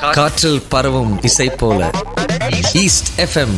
காற்றில் பரவும் இசை போல ஈஸ்ட் எஃப்எம்.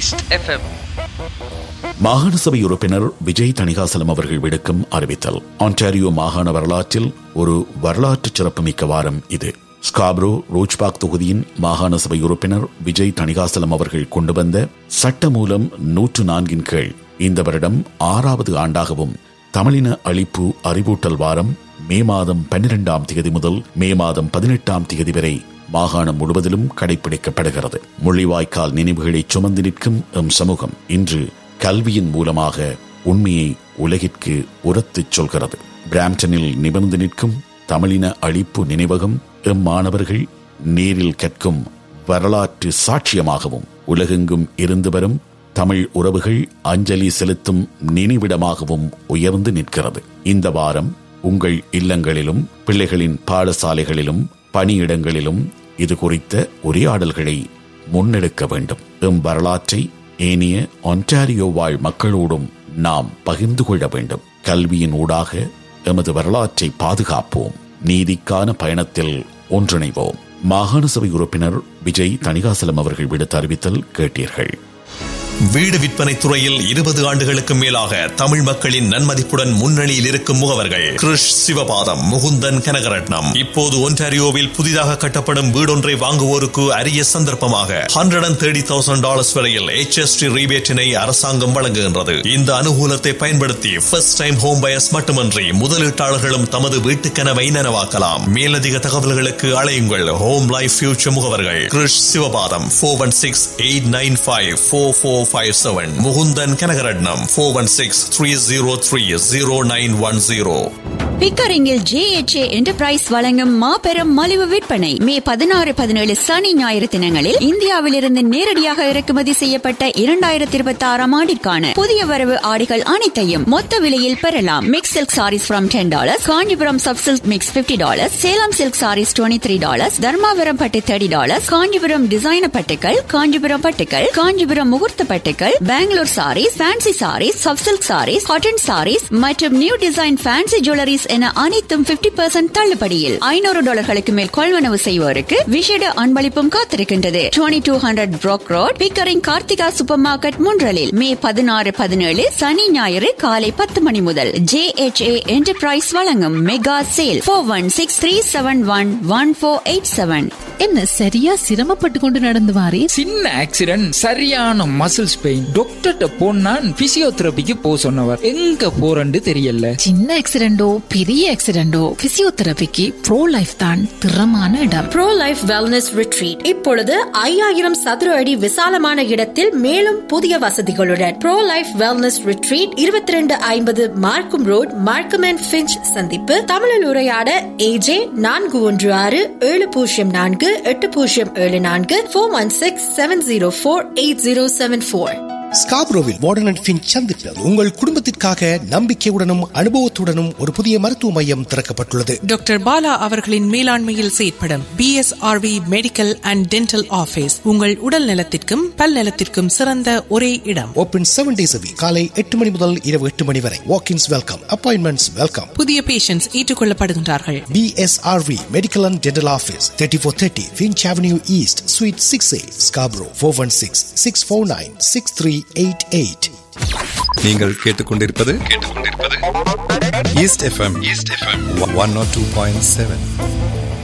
மாகாண சபை உறுப்பினர் விஜய் தணிகாசலம் அவர்கள் விடுக்கும் அறிவித்தல். ஆன்டாரியோ மாகாண வரலாற்றில் ஒரு வரலாற்று சிறப்புமிக்க வாரம் இது. ஸ்காப்ரோ ரோச்பாக் தொகுதியின் மாகாண சபை உறுப்பினர் விஜய் தணிகாசலம் அவர்கள் கொண்டு வந்த சட்டமூலம் 104 கீழ் இந்த வருடம் 6வது ஆண்டாகவும் தமிழின அழிப்பு அறிவூட்டல் வாரம் மே மாதம் 12ஆம் தேதி முதல் மே மாதம் 18ஆம் தேதி வரை மாகாணம் முழுவதிலும் கடைபிடிக்கப்படுகிறது. முள்ளிவாய்க்கால் நினைவுகளை சுமந்து நிற்கும் எம் சமூகம் இன்று கல்வியின் மூலமாக உண்மையை உலகிற்கு உரத்துச் சொல்கிறது. பிராம்டனில் நிமிர்ந்து நிற்கும் தமிழின அழிப்பு நினைவகம் எம் மாணவர்கள் நேரில் கற்கும் வரலாற்று சாட்சியமாகவும் உலகெங்கும் இருந்து வரும் தமிழ் உறவுகள் அஞ்சலி செலுத்தும் நினைவிடமாகவும் உயர்ந்து நிற்கிறது. இந்த வாரம் உங்கள் இல்லங்களிலும் பிள்ளைகளின் பாடசாலைகளிலும் பணியிடங்களிலும் இது குறித்த உரையாடல்களை முன்னெடுக்க வேண்டும். எம் வரலாற்றை ஏனைய ஒன்டாரியோ வாழ் மக்களோடும் நாம் பகிர்ந்து கொள்ள வேண்டும். கல்வியின் ஊடாக எமது வரலாற்றை பாதுகாப்போம். நீதிக்கான பயணத்தில் ஒன்றிணைவோம். மாகாண சபை உறுப்பினர் விஜய் தணிகாசலம் அவர்கள் விடுத்த அறிவித்தல் கேட்டீர்கள். வீடு விற்பனை துறையில் 20 ஆண்டுகளுக்கு மேலாக தமிழ் மக்களின் நன்மதிப்புடன் முன்னணியில் இருக்கும் முகவர்கள் கிருஷ் சிவபாதம், முகுந்தன் கனகரட்னம். இப்போது ஒன்டாரியோவில் புதிதாக கட்டப்படும் வீடொன்றை வாங்குவோருக்கு அரிய சந்தர்ப்பமாக $130,000 வரையில் HST ரீபேட்டினை அரசாங்கம் வழங்குகின்றது. இந்த அனுகூலத்தை பயன்படுத்தி ஃபர்ஸ்ட் டைம் ஹோம் பயர்ஸ் மட்டுமன்றி முதலீட்டாளர்களும் தமது வீட்டு கனவை நனவாக்கலாம். மேலதிக தகவல்களுக்கு அழையுங்கள். ஹோம் லைஃப் ஃபியூச்சர் முகவர்கள் கிருஷ் சிவபாதம் 416-895-4457. முகுந்தன் கனகரட்னம் 416-303-0910. பிக்கரிங்கில் JHA என்டர்பிரைஸ் வழங்கும் மாபெரும் மலிவு விற்பனை மே 16, 17 சனி ஞாயிறு தினங்களில் இந்தியாவிலிருந்து நேரடியாக இறக்குமதி செய்யப்பட்ட 2026ஆம் ஆண்டிற்கான புதிய வரவு ஆடைகள் அனைத்தையும் மொத்த விலையில் பெறலாம். Mix silk saris from $10, Kanchipuram sub silk mix $50, Salem silk saris $23, Dharmapuram பட்டு $30, காஞ்சிபுரம் டிசைனர் பட்டுக்கள், காஞ்சிபுரம் பட்டுக்கள், காஞ்சிபுரம் முகூர்த்த பட்டுக்கள், Bangalore saris, fancy saris, sub silk saris, cotton saris மற்றும் நியூ டிசைன் ஃபேன்சி ஜுவல்லரிஸ் என அனைத்தும் 50% தள்ளுபடியில். $500 மேல் கொள்வனவு செய்வோருக்கு விசேட அன்பளிப்பும் காத்திருக்கின்றது. 2200 Brock Road, Pickering Karthika super market முன்றலில் மே 16, 17 சனி ஞாயிறு காலை 10 மணி முதல் JHA என்டர்பிரைஸ் வழங்கும் மெகா சேல். 416-371-1487. என்ன சரியா சிரமப்பட்டு கொண்டு நடந்து வாரே? சின்ன ஆக்சிடென்ட், சரியான மசில்ஸ் பெயின். டாக்டர்ட்ட போனான் பிசியோதெரபிக்கு போ சொன்னவர். எங்க போறன்னு தெரியல. சின்ன ஆக்சிடென்டோ பெரிய ஆக்சிடென்டோ பிசியோதெரபிக்கு ப்ரோ லைஃப் தான் திறமான இடம். ப்ரோ லைஃப் வெல்னஸ் ரிட்ரீட் இப்பொழுது 5000 சதுர அடி விசாலமான இடத்தில் மேலும் புதிய வசதிகளுடன் ப்ரோ லைஃப் வெல்னஸ் ரிட்ரீட் 2250 மார்க்கம் ரோட், மார்க்கம் அண்ட் ஃபிஞ்ச் சந்திப்பு. தமிழில் உரையாட AJ 416-804-8074 416-704-8074. ஸ்காப்ரோவில் வார்டன் அண்ட் ஃபின்ச் சந்திப்பில் உங்கள் குடும்பத்திற்காக நம்பிக்கையுடனும் அனுபவத்துடனும் ஒரு புதிய மருத்துவ மையம் திறக்கப்பட்டுள்ளது. டாக்டர் பாலா அவர்களின் மேலாண்மையில் செயற்படும் BSRV medical and dental office உங்கள் உடல் நலத்திற்கும் பல் நலத்திற்கும் சிறந்த ஒரே இடம். Open 7 days a week. காலை 8 மணி முதல் இரவு 8 மணி வரை. Walk-ins welcome, appointments welcome. புதிய patients ஏற்றுக்கொள்ளப்படுகின்றார்கள். BSRV medical and dental office 3430 Finch Avenue East, Suite 6A, Scarborough. 416-649-6388. நீங்கள் கேட்டுக்கொண்டிருப்பது ஈஸ்ட் FM 102.7.